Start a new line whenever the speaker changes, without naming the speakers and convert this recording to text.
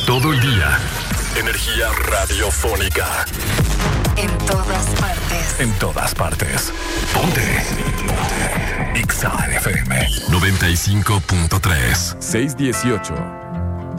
Todo el día. Energía radiofónica.
En todas partes.
En todas partes. Ponte. Ponte. Exa FM 95.3.
618.